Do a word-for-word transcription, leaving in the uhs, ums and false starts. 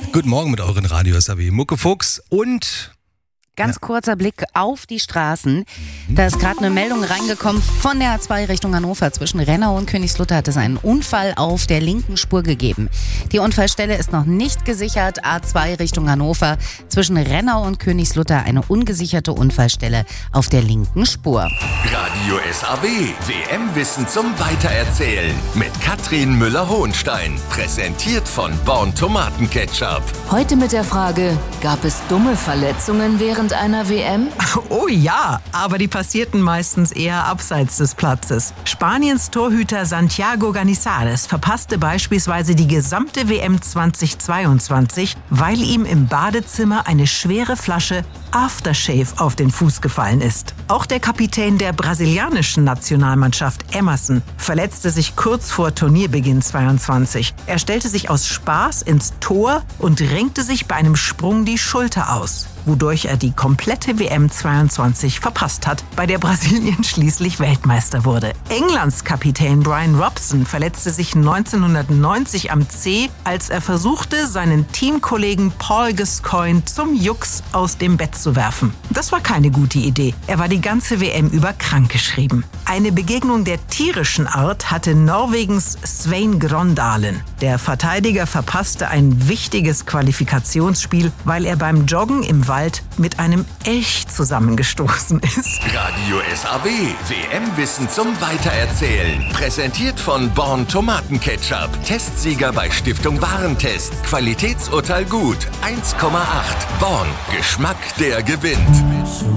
Guten Morgen mit euren Radios, habe ich Mucke Fuchs und... Ganz ja. kurzer Blick auf die Straßen. Da ist gerade eine Meldung reingekommen von der A zwei Richtung Hannover. Zwischen Rennau und Königslutter hat es einen Unfall auf der linken Spur gegeben. Die Unfallstelle ist noch nicht gesichert. A zwei Richtung Hannover. Zwischen Rennau und Königslutter eine ungesicherte Unfallstelle auf der linken Spur. Radio S A W, W M-Wissen zum Weitererzählen mit Katrin Müller-Hohenstein. Präsentiert von Born Tomatenketchup. Heute mit der Frage, gab es dumme Verletzungen während einer W M? Oh ja, aber die passierten meistens eher abseits des Platzes. Spaniens Torhüter Santiago Canizares verpasste beispielsweise die gesamte W M zweitausendzweiundzwanzig, weil ihm im Badezimmer eine schwere Flasche Aftershave auf den Fuß gefallen ist. Auch der Kapitän der brasilianischen Nationalmannschaft Emerson verletzte sich kurz vor Turnierbeginn zweiundzwanzig. Er stellte sich aus Spaß ins Tor und renkte sich bei einem Sprung die Schulter aus, wodurch er die komplette W M zweiundzwanzig verpasst hat, bei der Brasilien schließlich Weltmeister wurde. Englands Kapitän Brian Robson verletzte sich neunzehnhundertneunzig am Zeh, als er versuchte, seinen Teamkollegen Paul Gascoigne zum Jux aus dem Bett zu werfen. Das war keine gute Idee. Er war die ganze W M über krankgeschrieben. Eine Begegnung der tierischen Art hatte Norwegens Svein Grøndalen. Der Verteidiger verpasste ein wichtiges Qualifikationsspiel, weil er beim Joggen im Wald mit einem Elch zusammengestoßen ist. Radio S A W, W M-Wissen zum Weitererzählen. Präsentiert von Born Tomatenketchup. Testsieger bei Stiftung Warentest. Qualitätsurteil gut. eins Komma acht. Born. Geschmack, der gewinnt.